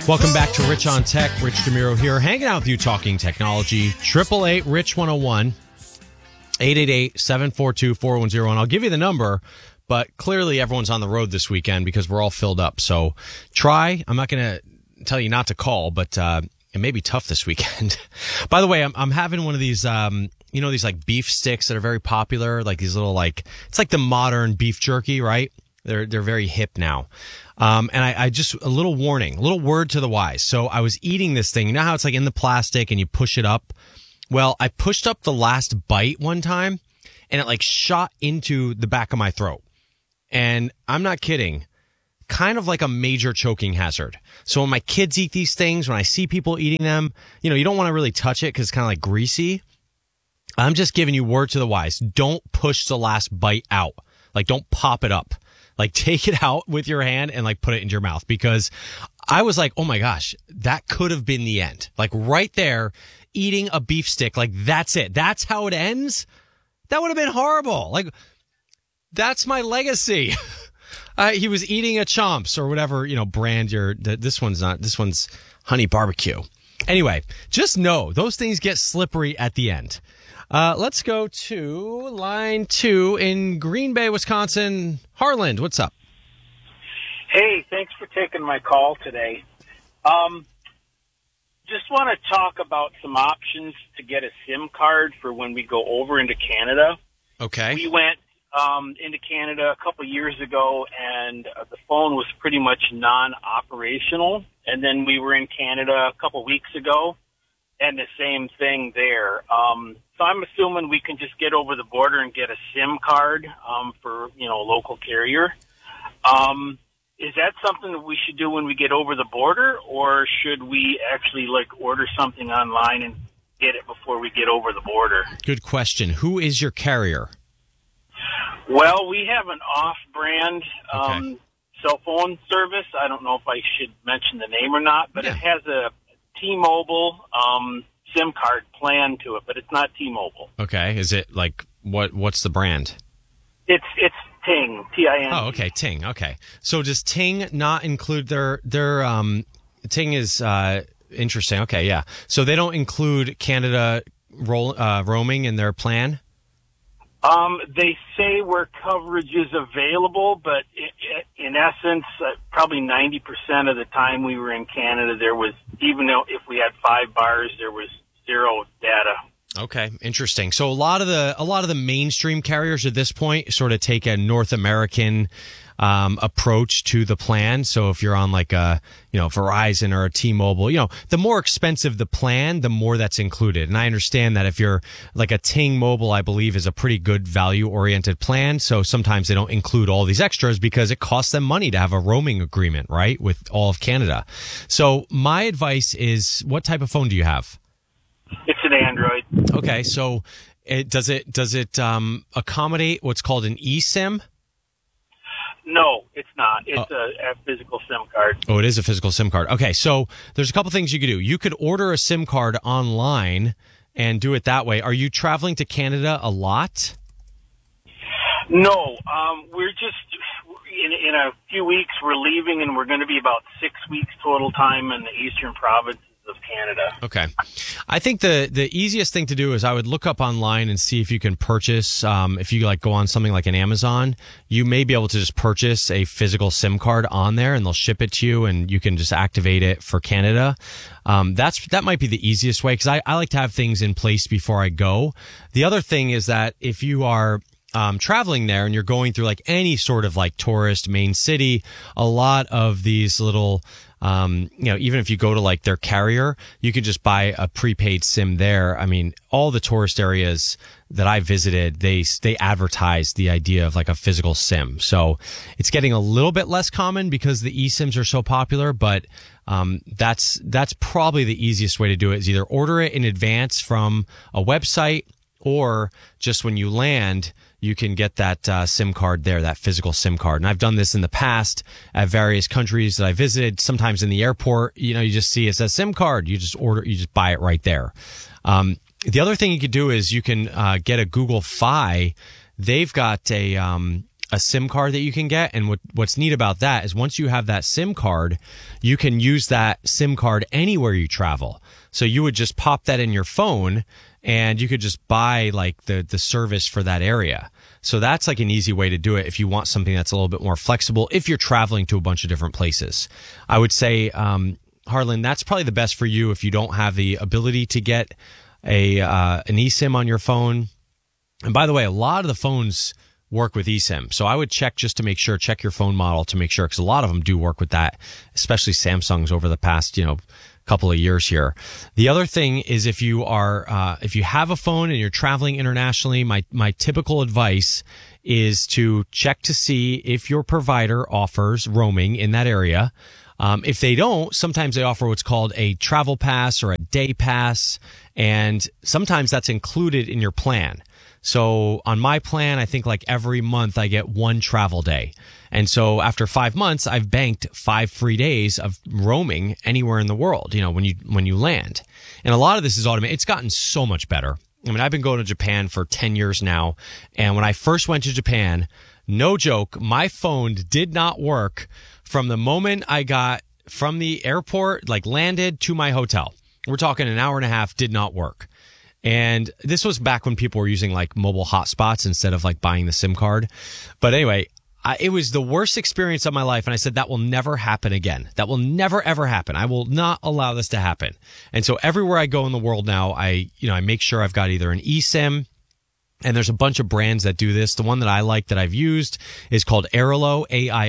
Welcome back to Rich on Tech. Rich DeMuro here, hanging out with you, talking technology. 888-RICH-101, 888-742-4101. I'll give you the number, but clearly everyone's on the road this weekend because we're all filled up. So try. I'm not going to tell you not to call, but it may be tough this weekend. By the way, I'm having one of these, these like beef sticks that are very popular, like these little it's like the modern beef jerky, right? They're very hip now. And I just, a little warning, a little word to the wise. So I was eating this thing. You know how it's like in the plastic and you push it up? Well, I pushed up the last bite one time and it shot into the back of my throat. And I'm not kidding. Kind of like a major choking hazard. So when my kids eat these things, when I see people eating them, you don't want to really touch it because it's kind of like greasy. I'm just giving you word to the wise. Don't push the last bite out. Don't pop it up. Take it out with your hand and put it into your mouth, because I was like, oh my gosh, that could have been the end. Right there, eating a beef stick. That's it. That's how it ends. That would have been horrible. That's my legacy. He was eating a Chomps or whatever, brand this one's not, this one's Honey Barbecue. Anyway, just know those things get slippery at the end. Let's go to line 2 in Green Bay, Wisconsin. Harland, what's up? Hey, thanks for taking my call today. Just want to talk about some options to get a SIM card for when we go over into Canada. Okay. We went into Canada a couple years ago, and the phone was pretty much non-operational. And then we were in Canada a couple weeks ago, and the same thing there. So I'm assuming we can just get over the border and get a SIM card for, a local carrier. Is that something that we should do when we get over the border, or should we actually order something online and get it before we get over the border? Good question. Who is your carrier? Well, we have an off-brand cell phone service. I don't know if I should mention the name or not, but It has a T-Mobile SIM card plan to it, but it's not T-Mobile. Okay. Is it what's the brand? It's Ting, T-I-N. Oh, okay, Ting. Okay. So does Ting not include their Ting is interesting. Okay, yeah. So they don't include Canada roaming in their plan? They say where coverage is available, but in essence, probably 90% of the time we were in Canada, there was, even though if we had 5 bars, there was 0 data. Okay, interesting. So a lot of the mainstream carriers at this point sort of take a North American approach to the plan. So if you're on a Verizon or a T-Mobile, the more expensive the plan, the more that's included. And I understand that if you're a Ting Mobile, I believe is a pretty good value oriented plan. So sometimes they don't include all these extras because it costs them money to have a roaming agreement, right, with all of Canada. So my advice is, what type of phone do you have? It's an Android. Okay, so does it accommodate what's called an eSIM? No, it's not. It's a physical SIM card. Oh, it is a physical SIM card. Okay, so there's a couple things you could do. You could order a SIM card online and do it that way. Are you traveling to Canada a lot? No, we're just in a few weeks. We're leaving, and we're going to be about 6 weeks total time in the eastern provinces of Canada. Okay. I think the easiest thing to do is I would look up online and see if you can purchase, if you go on something like an Amazon, you may be able to just purchase a physical SIM card on there and they'll ship it to you and you can just activate it for Canada. That might be the easiest way, because I like to have things in place before I go. The other thing is that if you are traveling there and you're going through any sort of tourist main city, a lot of these little even if you go to their carrier, you can just buy a prepaid SIM there. I mean, all the tourist areas that I visited, they advertise the idea of a physical SIM. So it's getting a little bit less common because the eSIMs are so popular, but that's probably the easiest way to do it, is either order it in advance from a website, or just when you land, you can get that SIM card there, that physical SIM card. And I've done this in the past at various countries that I visited. Sometimes in the airport, you just see it says SIM card. You just buy it right there. The other thing you could do is you can get a Google Fi. They've got a a SIM card that you can get. And what's neat about that is once you have that SIM card, you can use that SIM card anywhere you travel. So you would just pop that in your phone and you could just buy like the service for that area. So that's like an easy way to do it if you want something that's a little bit more flexible if you're traveling to a bunch of different places. I would say, Harlan, that's probably the best for you if you don't have the ability to get an eSIM on your phone. And by the way, a lot of the phones work with eSIM. So I would check just to make sure, check your phone model to make sure, because a lot of them do work with that, especially Samsung's over the past, couple of years here. The other thing is if you have a phone and you're traveling internationally, my typical advice is to check to see if your provider offers roaming in that area. If they don't, sometimes they offer what's called a travel pass or a day pass, and sometimes that's included in your plan. So on my plan, I think like every month I get 1 travel day. And so after 5 months, I've banked 5 free days of roaming anywhere in the world, when you land. And a lot of this is automated. It's gotten so much better. I mean, I've been going to Japan for 10 years now. And when I first went to Japan, no joke, my phone did not work from the moment I got from the airport, like landed to my hotel. We're talking an hour and a half, did not work. And this was back when people were using like mobile hotspots instead of like buying the SIM card. But anyway, it was the worst experience of my life. And I said, that will never happen again. That will never, ever happen. I will not allow this to happen. And so everywhere I go in the world now, I make sure I've got either an eSIM, and there's a bunch of brands that do this. The one that I like that I've used is called Airalo,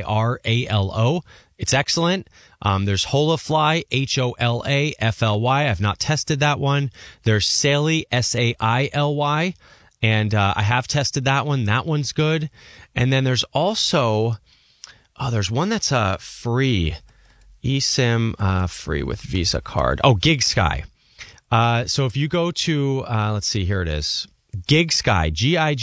AIRALO. It's excellent. There's Holafly, HOLAFLY. I've not tested that one. There's Saily, SAILY. And I have tested that one. That one's good. And then there's also, there's one that's free. eSIM free with Visa card. Oh, GigSky. So if you go to, let's see, here it is. GigSky,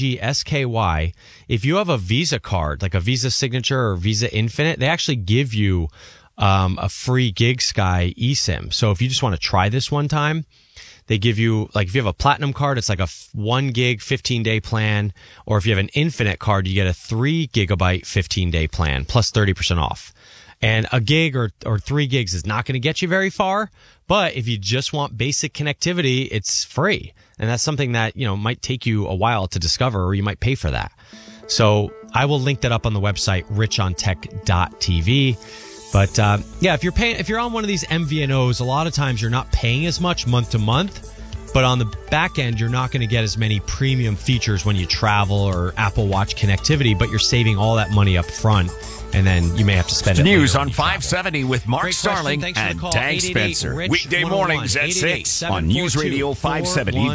GIGSKY. If you have a Visa card, like a Visa Signature or Visa Infinite, they actually give you a free GigSky eSIM. So if you just want to try this one time, they give you, like if you have a platinum card, it's like a 1 gig 15-day plan. Or if you have an Infinite card, you get a 3 gigabyte 15-day plan plus 30% off. And a gig or 3 gigs is not going to get you very far. But if you just want basic connectivity, it's free. And that's something that, might take you a while to discover, or you might pay for that. So I will link that up on the website, richontech.tv. But if you're on one of these MVNOs, a lot of times you're not paying as much month to month. But on the back end, you're not going to get as many premium features when you travel or Apple Watch connectivity, but you're saving all that money up front. And then you may have to spend it later. News on 570 with Mark Starling and Dag Spencer. Weekday mornings at 6 on News Radio 570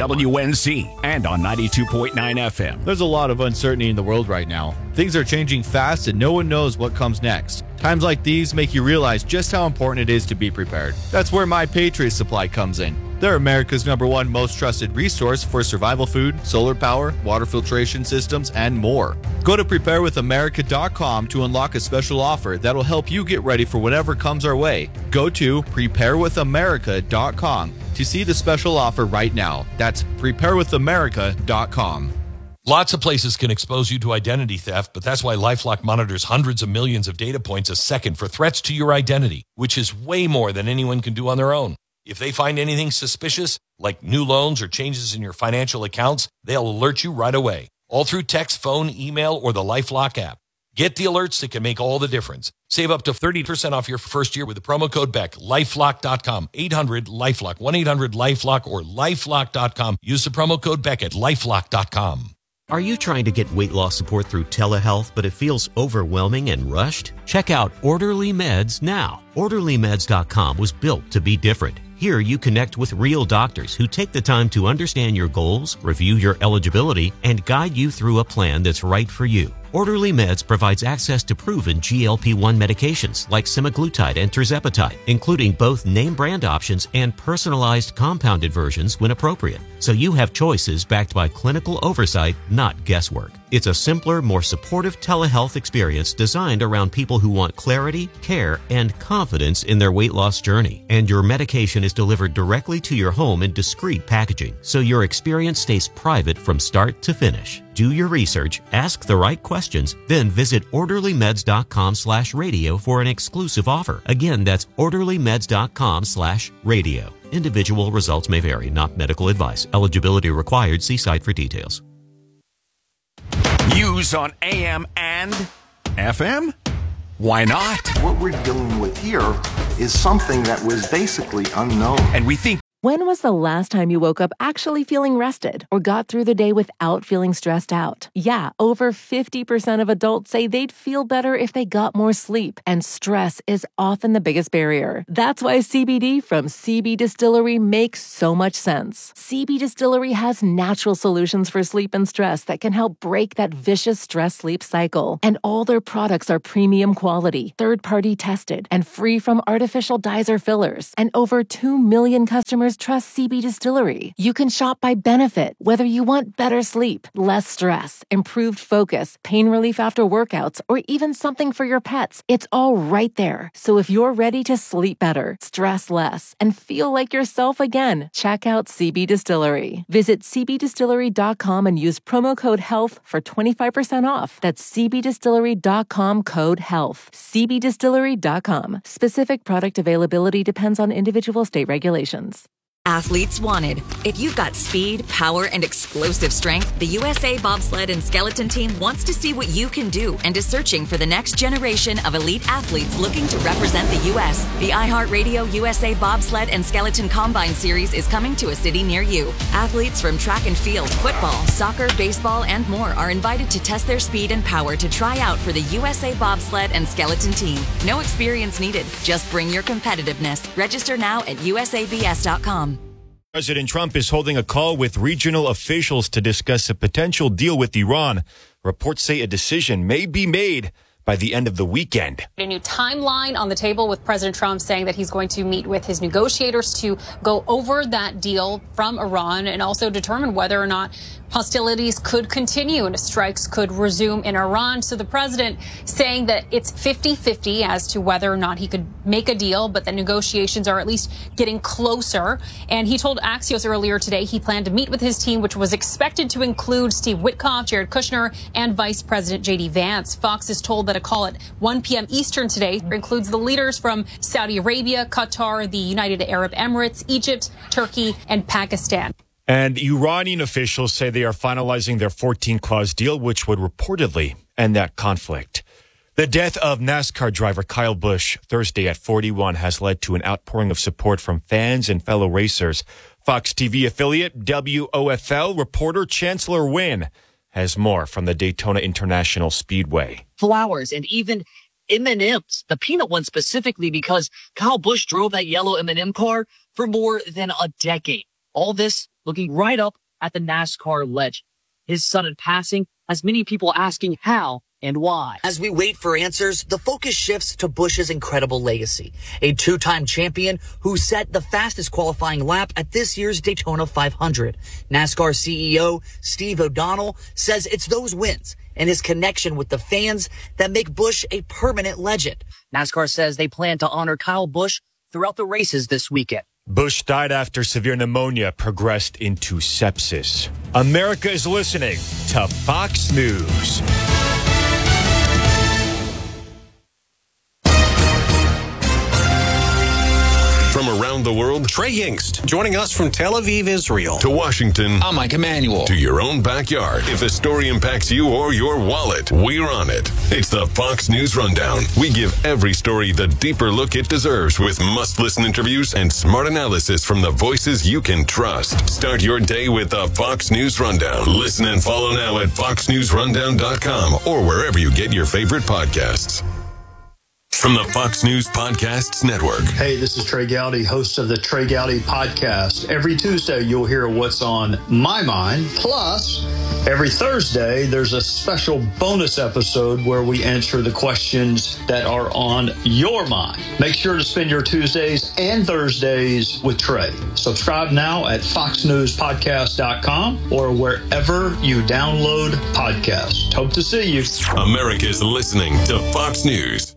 WWNC and on 92.9 FM. There's a lot of uncertainty in the world right now. Things are changing fast and no one knows what comes next. Times like these make you realize just how important it is to be prepared. That's where My Patriot Supply comes in. They're America's #1 most trusted resource for survival food, solar power, water filtration systems, and more. Go to preparewithamerica.com to unlock a special offer that'll help you get ready for whatever comes our way. Go to preparewithamerica.com to see the special offer right now. That's preparewithamerica.com. Lots of places can expose you to identity theft, but that's why LifeLock monitors hundreds of millions of data points a second for threats to your identity, which is way more than anyone can do on their own. If they find anything suspicious, like new loans or changes in your financial accounts, they'll alert you right away, all through text, phone, email, or the LifeLock app. Get the alerts that can make all the difference. Save up to 30% off your first year with the promo code BECK. LifeLock.com, 800-LifeLock, 1-800-LifeLock, or LifeLock.com. Use the promo code BECK at LifeLock.com. Are you trying to get weight loss support through telehealth, but it feels overwhelming and rushed? Check out Orderly Meds now. OrderlyMeds.com was built to be different. Here you connect with real doctors who take the time to understand your goals, review your eligibility, and guide you through a plan that's right for you. Orderly Meds provides access to proven GLP-1 medications like semaglutide and tirzepatide, including both name brand options and personalized compounded versions when appropriate. So you have choices backed by clinical oversight, not guesswork. It's a simpler, more supportive telehealth experience designed around people who want clarity, care, and confidence in their weight loss journey. And your medication is delivered directly to your home in discreet packaging, so your experience stays private from start to finish. Do your research, ask the right questions, then visit orderlymeds.com/radio for an exclusive offer. Again, that's orderlymeds.com/radio. Individual results may vary, not medical advice. Eligibility required. See site for details. News on AM and FM? Why not? What we're dealing with here is something that was basically unknown. And we think. When was the last time you woke up actually feeling rested or got through the day without feeling stressed out? Yeah, over 50% of adults say they'd feel better if they got more sleep, and stress is often the biggest barrier. That's why CBD from CB Distillery makes so much sense. CB Distillery has natural solutions for sleep and stress that can help break that vicious stress-sleep cycle. And all their products are premium quality, third-party tested, and free from artificial dyes or fillers. And over 2 million customers trust CB Distillery. You can shop by benefit, whether you want better sleep, less stress, improved focus, pain relief after workouts, or even something for your pets. It's all right there. So if you're ready to sleep better, stress less, and feel like yourself again, check out CB Distillery. Visit cbdistillery.com and use promo code HEALTH for 25% off. That's cbdistillery.com, code HEALTH. cbdistillery.com. Specific product availability depends on individual state regulations. Athletes wanted. If you've got speed, power, and explosive strength, the USA Bobsled and Skeleton Team wants to see what you can do and is searching for the next generation of elite athletes looking to represent the U.S. The iHeartRadio USA Bobsled and Skeleton Combine Series is coming to a city near you. Athletes from track and field, football, soccer, baseball, and more are invited to test their speed and power to try out for the USA Bobsled and Skeleton Team. No experience needed. Just bring your competitiveness. Register now at usabs.com. President Trump is holding a call with regional officials to discuss a potential deal with Iran. Reports say a decision may be made by the end of the weekend. A new timeline on the table with President Trump saying that he's going to meet with his negotiators to go over that deal from Iran and also determine whether or not hostilities could continue and strikes could resume in Iran. So the president saying that it's 50-50 as to whether or not he could make a deal, but the negotiations are at least getting closer. And he told Axios earlier today he planned to meet with his team, which was expected to include Steve Witkoff, Jared Kushner, and Vice President J.D. Vance. Fox is told that a call at 1 p.m. Eastern today includes the leaders from Saudi Arabia, Qatar, the United Arab Emirates, Egypt, Turkey, and Pakistan. And Iranian officials say they are finalizing their 14-clause deal, which would reportedly end that conflict. The death of NASCAR driver Kyle Busch Thursday at 41 has led to an outpouring of support from fans and fellow racers. Fox TV affiliate WOFL reporter Chancellor Wynn has more from the Daytona International Speedway. Flowers and even M&Ms, the peanut one specifically, because Kyle Busch drove that yellow M&M car for more than a decade. All this looking right up at the NASCAR legend. His sudden passing has many people asking how and why. As we wait for answers, the focus shifts to Busch's incredible legacy. A two-time champion who set the fastest qualifying lap at this year's Daytona 500. NASCAR CEO Steve O'Donnell says it's those wins and his connection with the fans that make Busch a permanent legend. NASCAR says they plan to honor Kyle Busch throughout the races this weekend. Busch died after severe pneumonia progressed into sepsis. America is listening to Fox News. From around the world, Trey Yingst, joining us from Tel Aviv, Israel, to Washington. I'm Mike Emanuel. To your own backyard. If a story impacts you or your wallet, we're on it. It's the Fox News Rundown. We give every story the deeper look it deserves with must-listen interviews and smart analysis from the voices you can trust. Start your day with the Fox News Rundown. Listen and follow now at foxnewsrundown.com or wherever you get your favorite podcasts. From the Fox News Podcasts Network. Hey, this is Trey Gowdy, host of the Trey Gowdy Podcast. Every Tuesday, you'll hear what's on my mind. Plus, every Thursday, there's a special bonus episode where we answer the questions that are on your mind. Make sure to spend your Tuesdays and Thursdays with Trey. Subscribe now at foxnewspodcast.com or wherever you download podcasts. Hope to see you. America's listening to Fox News.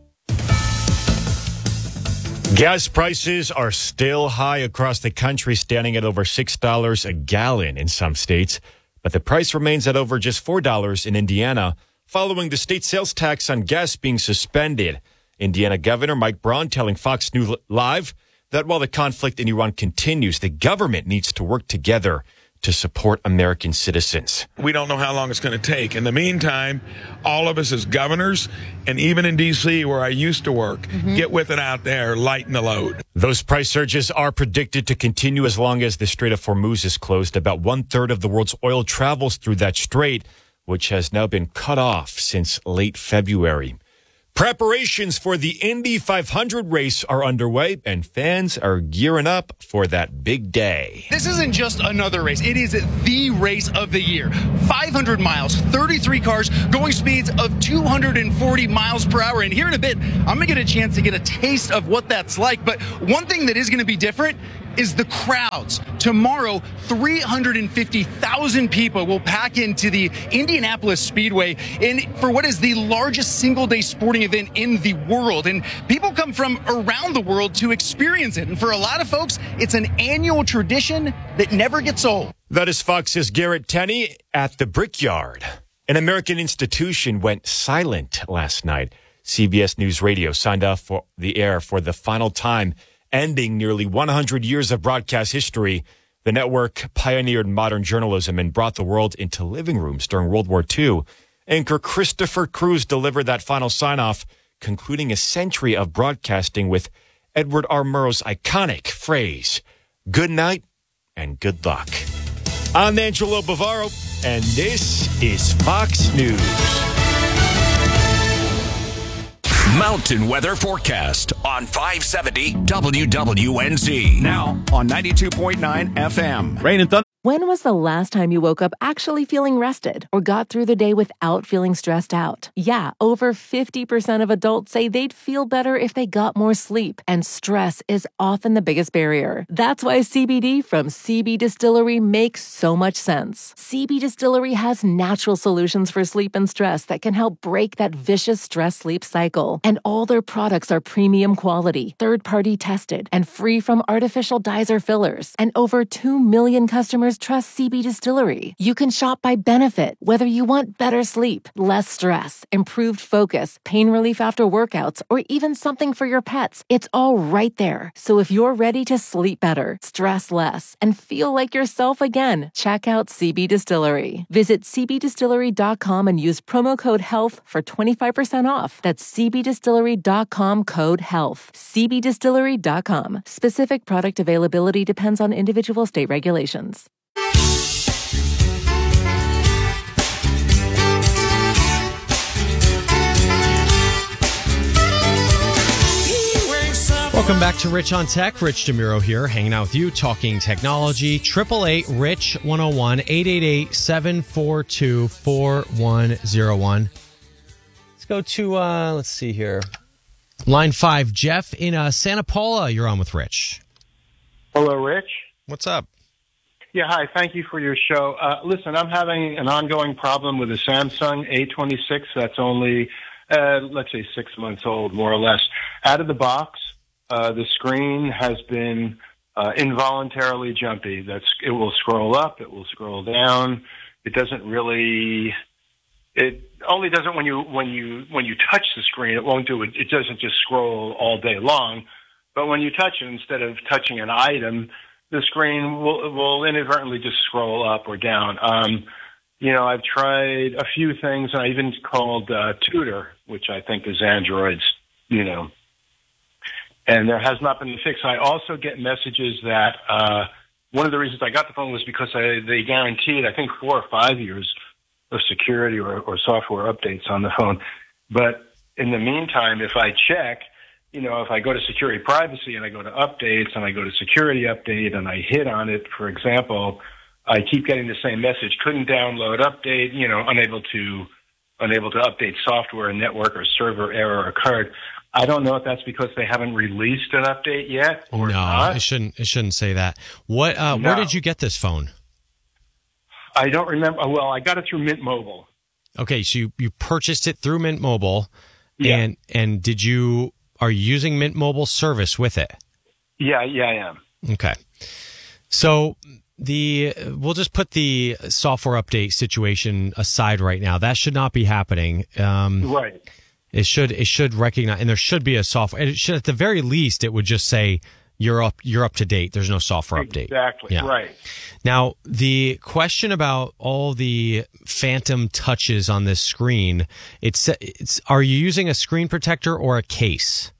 Gas prices are still high across the country, standing at over $6 a gallon in some states. But the price remains at over just $4 in Indiana, following the state sales tax on gas being suspended. Indiana Governor Mike Braun telling Fox News Live that while the conflict in Iran continues, the government needs to work together to support American citizens. We don't know how long it's going to take. In the meantime, all of us as governors, and even in D.C. where I used to work, get with it out there, lighten the load. Those price surges are predicted to continue as long as the Strait of Hormuz is closed. About 1/3 of the world's oil travels through that strait, which has now been cut off since late February. Preparations for the Indy 500 race are underway, and fans are gearing up for that big day. This isn't just another race. It is the race of the year. 500 miles, 33 cars, going speeds of 240 miles per hour. And here in a bit, I'm going to get a chance to get a taste of what that's like. But one thing that is going to be different is the crowds. Tomorrow, 350,000 people will pack into the Indianapolis Speedway for what is the largest single-day sporting event in the world. And people come from around the world to experience it. And for a lot of folks, it's an annual tradition that never gets old. That is Fox's Garrett Tenney at the Brickyard. An American institution went silent last night. CBS News Radio signed off for the air for the final time, ending nearly 100 years of broadcast history. The network pioneered modern journalism and brought the world into living rooms during World War II. Anchor Christopher Cruz delivered that final sign-off, concluding a century of broadcasting with Edward R. Murrow's iconic phrase, "Good night and good luck." I'm Angelo Bavaro, and this is Fox News. Mountain weather forecast on 570 WWNZ. Now on 92.9 FM. Rain and thunder. When was the last time you woke up actually feeling rested or got through the day without feeling stressed out? Yeah, over 50% of adults say they'd feel better if they got more sleep, and stress is often the biggest barrier. That's why CBD from CB Distillery makes so much sense. CB Distillery has natural solutions for sleep and stress that can help break that vicious stress-sleep cycle. And all their products are premium quality, third-party tested, and free from artificial dyes or fillers. And over 2 million customers trust CB Distillery. You can shop by benefit, whether you want better sleep, less stress, improved focus, pain relief after workouts, or even something for your pets. It's all right there. So if you're ready to sleep better, stress less, and feel like yourself again, check out CB Distillery. Visit cbdistillery.com and use promo code HEALTH for 25% off. That's cbdistillery.com code HEALTH. cbdistillery.com. Specific product availability depends on individual state regulations. Welcome back to Rich on Tech. Rich DeMuro here, hanging out with you, talking technology. 888-RICH-101, 888-742-4101. Let's go to, let's see here. Line 5, Jeff in Santa Paula, you're on with Rich. Hello, Rich. What's up? Yeah, hi. Thank you for your show. Listen, I'm having an ongoing problem with a Samsung A26 that's only, let's say, 6 months old, more or less. Out of the box, the screen has been involuntarily jumpy. It will scroll up, it will scroll down. It doesn't really. It only does it when you touch the screen. It won't do it. It doesn't just scroll all day long. But when you touch it, instead of touching an item, the screen will inadvertently just scroll up or down. I've tried a few things, and I even called Tutor, which I think is Android's, and there has not been a fix. I also get messages that one of the reasons I got the phone was because they guaranteed, I think, 4 or 5 years of security or software updates on the phone. But in the meantime, if I check, if I go to security privacy and I go to updates and I go to security update and I hit on it, for example, I keep getting the same message: couldn't download update, unable to update software, and network or server error occurred. I don't know if that's because they haven't released an update yet or not. It shouldn't say that. What? No. Where did you get this phone? I don't remember. Well, I got it through Mint Mobile. Okay, so you purchased it through Mint Mobile, yeah. And are you using Mint Mobile service with it? Yeah, I am. Okay. So we'll just put the software update situation aside right now. That should not be happening. Right. It should recognize, and there should be a software. It should, at the very least, it would just say you're up to date. There's no software update. Exactly. Yeah. Right. Now, the question about all the phantom touches on this screen, it's are you using a screen protector or a case?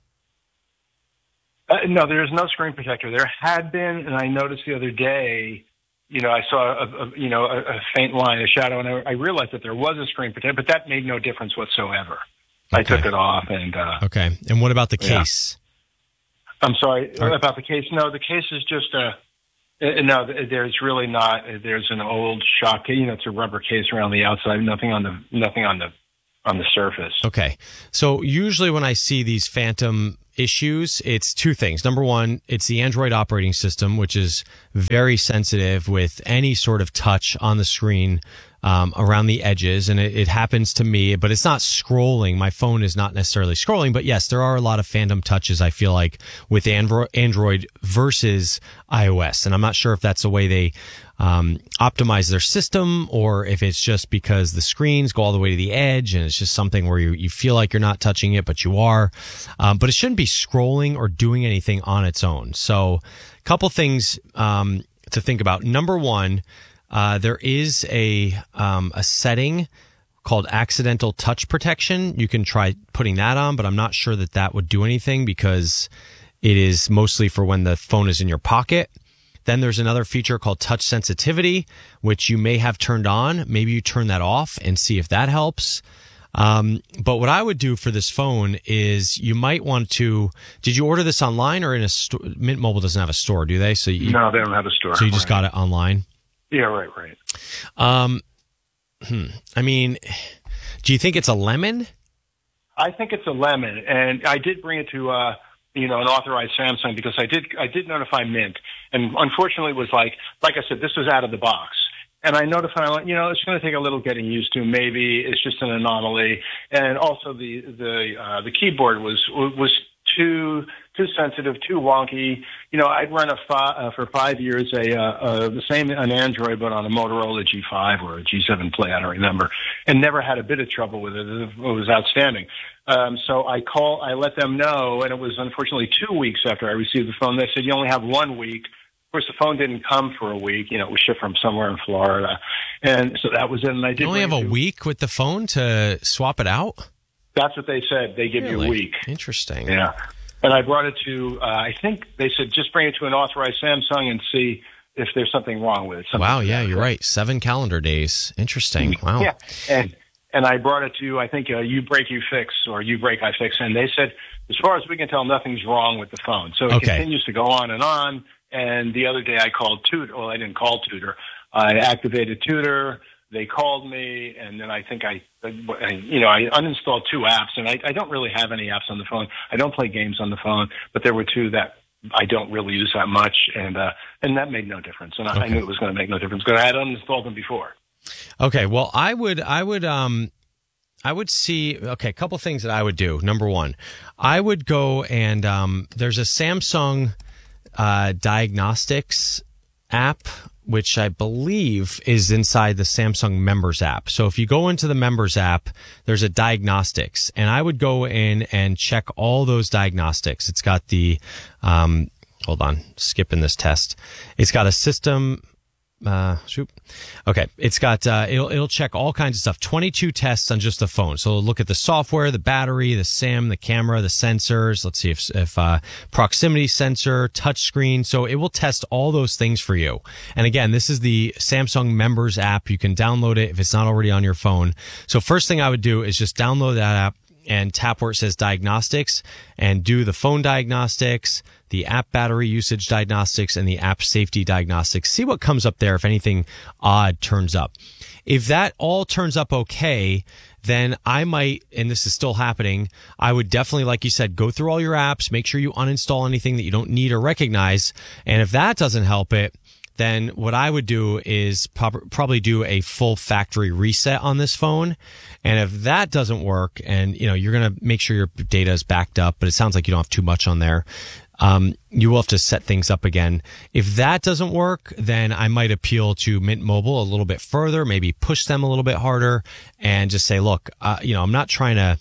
No, there's no screen protector. There had been, and I noticed the other day, I saw a faint line, a shadow, and I realized that there was a screen protector, but that made no difference whatsoever. Okay. I took it off, and okay. And what about the case? Yeah. I'm sorry about the case. No, the case is just no. There's really not. There's an old shock case. It's a rubber case around the outside. Nothing on the surface. Okay. So usually when I see these phantom issues, it's two things. Number one, it's the Android operating system, which is very sensitive with any sort of touch on the screen around the edges. And it happens to me, but it's not scrolling. My phone is not necessarily scrolling. But yes, there are a lot of phantom touches, I feel like, with Android versus iOS. And I'm not sure if that's the way they optimize their system, or if it's just because the screens go all the way to the edge and it's just something where you feel like you're not touching it, but you are. But it shouldn't be scrolling or doing anything on its own. So a couple things to think about. Number one, there is a setting called accidental touch protection. You can try putting that on, but I'm not sure that would do anything because it is mostly for when the phone is in your pocket. Then there's another feature called touch sensitivity, which you may have turned on. Maybe you turn that off and see if that helps. But what I would do for this phone is you might want to, did you order this online or in a store? Mint Mobile doesn't have a store, do they? No, they don't have a store. So you just got it online? Yeah, right. I mean, do you think it's a lemon? I think it's a lemon, and I did bring it to an authorized Samsung because I did notify Mint, and unfortunately it was like I said, this was out of the box. And I notified, it's going to take a little getting used to. Maybe it's just an anomaly. And also the keyboard was too sensitive, too wonky. I'd run for 5 years the same on Android, but on a Motorola G5 or a G7 Play, I don't remember, and never had a bit of trouble with it. It was outstanding. So I let them know, and it was unfortunately 2 weeks after I received the phone. They said, you only have 1 week. Of course, the phone didn't come for a week. It was shipped from somewhere in Florida. And so that was it. And I did. You only have a week with the phone to swap it out? That's what they said. They give you a week. Interesting. Yeah. And I brought it to, I think they said, just bring it to an authorized Samsung and see if there's something wrong with it. Wow, yeah, you're right. 7 calendar days. Interesting. Wow. Yeah. And I brought it to, I think, You Break, You Fix, or You Break, I Fix. And they said, as far as we can tell, nothing's wrong with the phone. So it continues to go on and on. And the other day I called Tutor. Well, I didn't call Tutor. I activated Tutor. They called me, and then I think I uninstalled 2 apps, and I don't really have any apps on the phone. I don't play games on the phone, but there were 2 that I don't really use that much, and that made no difference. And I knew it was going to make no difference because I had uninstalled them before. Okay, well, I would see, a couple things that I would do. Number one, I would go and there's a Samsung diagnostics app, which I believe is inside the Samsung Members app. So if you go into the Members app, there's a diagnostics, and I would go in and check all those diagnostics. It's got the, hold on, skipping this test. It's got a system. Okay. It's got, it'll check all kinds of stuff. 22 tests on just the phone. So it'll look at the software, the battery, the SIM, the camera, the sensors. Let's see if proximity sensor, touch screen. So it will test all those things for you. And again, this is the Samsung Members app. You can download it if it's not already on your phone. So first thing I would do is just download that app and tap where it says diagnostics and do the phone diagnostics, the app battery usage diagnostics, and the app safety diagnostics. See what comes up there if anything odd turns up. If that all turns up okay, then I might, and this is still happening, I would definitely, like you said, go through all your apps, make sure you uninstall anything that you don't need or recognize. And if that doesn't help it, then what I would do is probably do a full factory reset on this phone. And if that doesn't work, and you're going to make sure your data is backed up, but it sounds like you don't have too much on there, you will have to set things up again. If that doesn't work, then I might appeal to Mint Mobile a little bit further, maybe push them a little bit harder and just say, look, I'm not trying to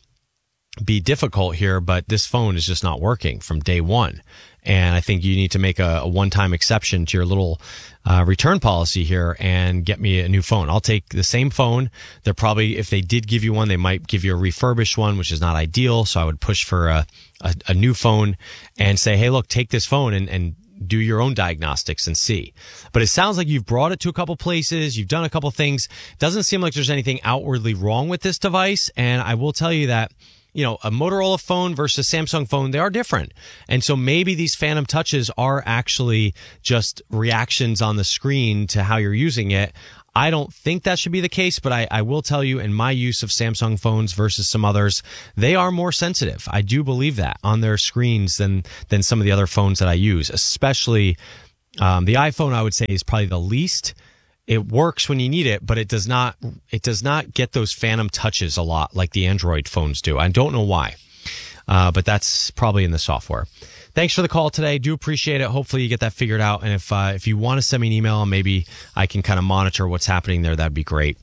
be difficult here, but this phone is just not working from day one. And I think you need to make a one-time exception to your little return policy here and get me a new phone. I'll take the same phone. They're probably, if they did give you one, they might give you a refurbished one, which is not ideal. So I would push for a new phone and say, hey, look, take this phone and do your own diagnostics and see. But it sounds like you've brought it to a couple places. You've done a couple things. Doesn't seem like there's anything outwardly wrong with this device. And I will tell you that, a Motorola phone versus Samsung phone, they are different. And so maybe these phantom touches are actually just reactions on the screen to how you're using it. I don't think that should be the case, but I will tell you in my use of Samsung phones versus some others, they are more sensitive. I do believe that on their screens than some of the other phones that I use, especially the iPhone, I would say, is probably the least. It works when you need it, but it does not get those phantom touches a lot like the Android phones do. I don't know why, but that's probably in the software. Thanks for the call today. Do appreciate it. Hopefully you get that figured out. And if you want to send me an email, maybe I can kind of monitor what's happening there. That'd be great.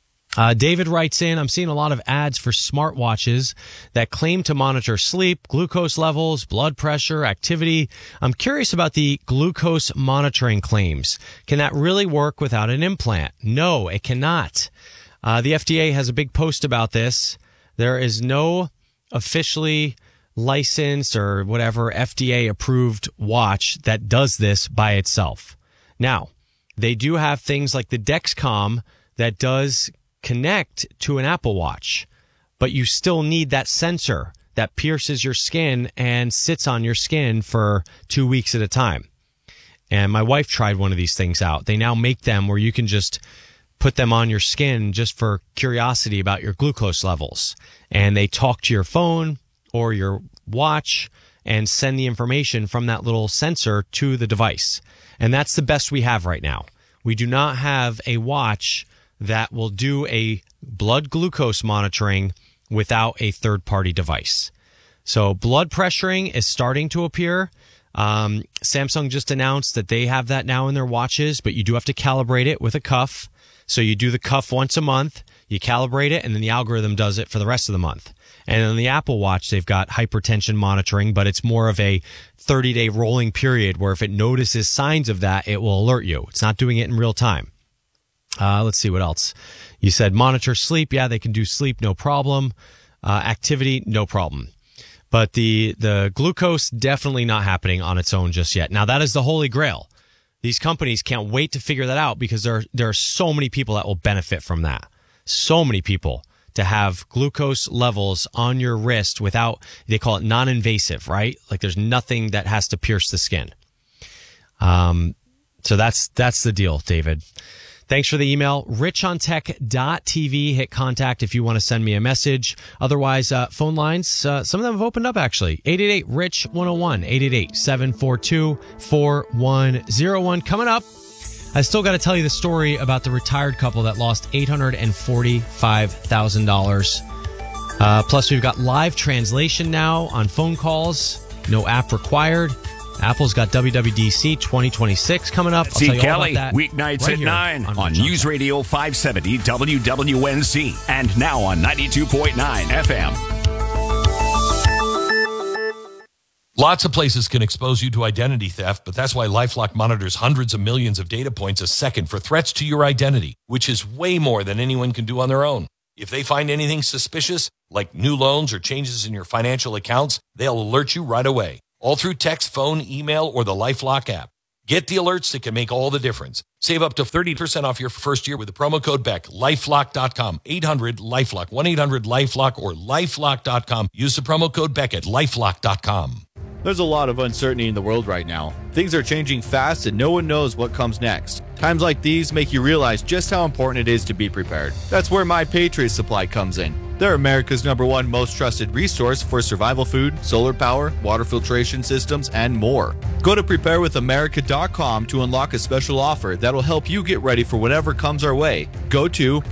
David writes in, I'm seeing a lot of ads for smartwatches that claim to monitor sleep, glucose levels, blood pressure, activity. I'm curious about the glucose monitoring claims. Can that really work without an implant? No, it cannot. The FDA has a big post about this. There is no officially licensed or whatever FDA approved watch that does this by itself. Now, they do have things like the Dexcom that does connect to an Apple Watch, but you still need that sensor that pierces your skin and sits on your skin for 2 weeks at a time. And my wife tried one of these things out. They now make them where you can just put them on your skin just for curiosity about your glucose levels. And they talk to your phone or your watch and send the information from that little sensor to the device. And that's the best we have right now. We do not have a watch that will do a blood glucose monitoring without a third-party device. So blood pressuring is starting to appear. Samsung just announced that they have that now in their watches, but you do have to calibrate it with a cuff. So you do the cuff once a month, you calibrate it, and then the algorithm does it for the rest of the month. And on the Apple Watch, they've got hypertension monitoring, but it's more of a 30-day rolling period where if it notices signs of that, it will alert you. It's not doing it in real time. Let's see what else. You said monitor sleep. Yeah, they can do sleep, no problem. Activity, no problem. But the glucose, definitely not happening on its own just yet. Now, that is the holy grail. These companies can't wait to figure that out because there are so many people that will benefit from that. So many people to have glucose levels on your wrist without, they call it non-invasive, right? Like there's nothing that has to pierce the skin. So that's the deal, David. Thanks for the email. richontech.tv. Hit contact if you want to send me a message. Otherwise, phone lines, some of them have opened up, actually. 888-RICH-101, 888-742-4101. Coming up, I still got to tell you the story about the retired couple that lost $845,000. Plus, we've got live translation now on phone calls. No app required. Apple's got WWDC 2026 coming up. I'll tell you Kelly, all about that weeknights right at here 9 on News Radio 570 WWNC and now on 92.9 FM. Lots of places can expose you to identity theft, but that's why LifeLock monitors hundreds of millions of data points a second for threats to your identity, which is way more than anyone can do on their own. If they find anything suspicious, like new loans or changes in your financial accounts, they'll alert you right away. All through text, phone, email, or the LifeLock app. Get the alerts that can make all the difference. Save up to 30% off your first year with the promo code BECK. LifeLock.com. 800-LifeLock. 1-800-LifeLock or LifeLock.com. Use the promo code BECK at LifeLock.com. There's a lot of uncertainty in the world right now. Things are changing fast and no one knows what comes next. Times like these make you realize just how important it is to be prepared. That's where My Patriot Supply comes in. They're America's #1 most trusted resource for survival food, solar power, water filtration systems, and more. Go to preparewithamerica.com to unlock a special offer that'll help you get ready for whatever comes our way. Go to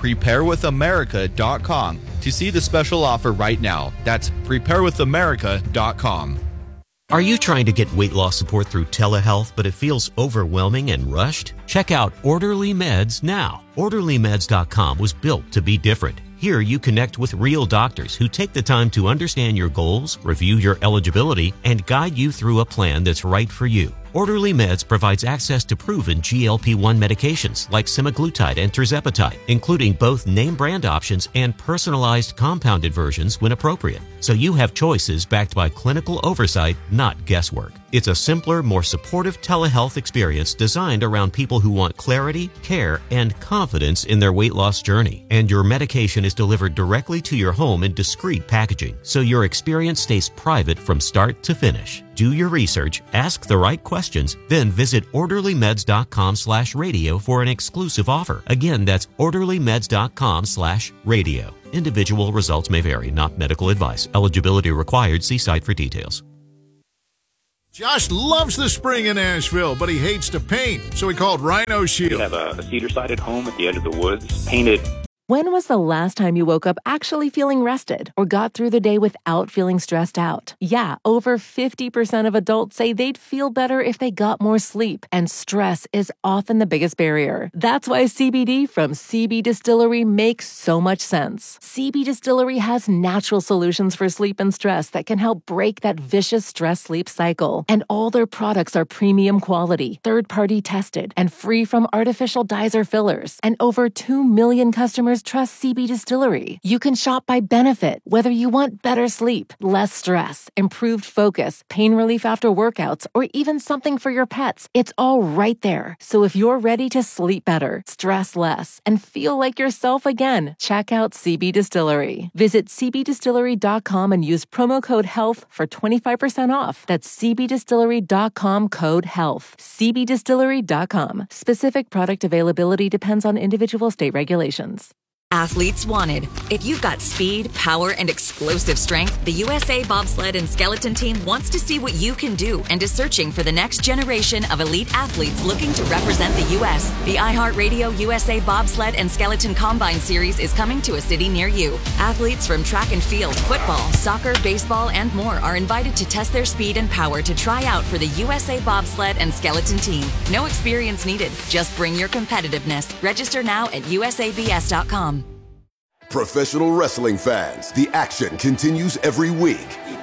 preparewithamerica.com to see the special offer right now. That's preparewithamerica.com. Are you trying to get weight loss support through telehealth, but it feels overwhelming and rushed? Check out Orderly Meds now. OrderlyMeds.com was built to be different. Here you connect with real doctors who take the time to understand your goals, review your eligibility, and guide you through a plan that's right for you. Orderly Meds provides access to proven GLP-1 medications like semaglutide and tirzepatide, including both name brand options and personalized compounded versions when appropriate. So you have choices backed by clinical oversight, not guesswork. It's a simpler, more supportive telehealth experience designed around people who want clarity, care, and confidence in their weight loss journey. And your medication is delivered directly to your home in discreet packaging, so your experience stays private from start to finish. Do your research, ask the right questions, then visit orderlymeds.com/radio for an exclusive offer. Again, that's orderlymeds.com/radio. Individual results may vary, not medical advice. Eligibility required. See site for details. Josh loves the spring in Asheville, but he hates to paint, so he called Rhino Shield. We have a cedar-sided home at the edge of the woods, painted. When was the last time you woke up actually feeling rested or got through the day without feeling stressed out? Yeah, over 50% of adults say they'd feel better if they got more sleep, and stress is often the biggest barrier. That's why CBD from CB Distillery makes so much sense. CB Distillery has natural solutions for sleep and stress that can help break that vicious stress-sleep cycle. And all their products are premium quality, third-party tested, and free from artificial dyes or fillers. And over 2 million customers trust CB Distillery. You can shop by benefit, whether you want better sleep, less stress, improved focus, pain relief after workouts, or even something for your pets. It's all right there. So if you're ready to sleep better, stress less, and feel like yourself again, check out CB Distillery. Visit cbdistillery.com and use promo code HEALTH for 25% off. That's cbdistillery.com code HEALTH. cbdistillery.com. Specific product availability depends on individual state regulations. Athletes wanted. If you've got speed, power, and explosive strength, the USA Bobsled and Skeleton Team wants to see what you can do and is searching for the next generation of elite athletes looking to represent the U.S. The iHeartRadio USA Bobsled and Skeleton Combine Series is coming to a city near you. Athletes from track and field, football, soccer, baseball, and more are invited to test their speed and power to try out for the USA Bobsled and Skeleton Team. No experience needed. Just bring your competitiveness. Register now at usabs.com. Professional wrestling fans, the action continues every week.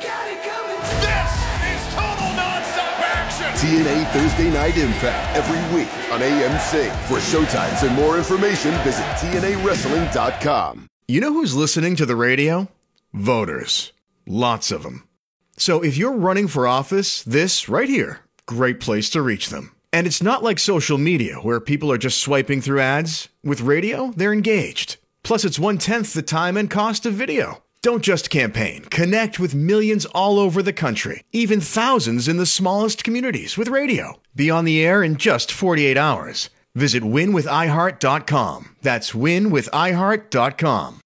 This is total nonstop action! TNA Thursday Night Impact every week on AMC. For showtimes and more information, visit TNAWrestling.com. You know who's listening to the radio? Voters. Lots of them. So if you're running for office, this right here, great place to reach them. And it's not like social media where people are just swiping through ads. With radio, they're engaged. Plus, it's 1/10 the time and cost of video. Don't just campaign. Connect with millions all over the country, even thousands in the smallest communities with radio. Be on the air in just 48 hours. Visit winwithiheart.com. That's winwithiheart.com.